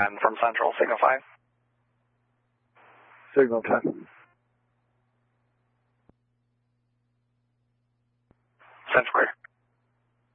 10 from Central, signal 5. Signal 10. Central clear.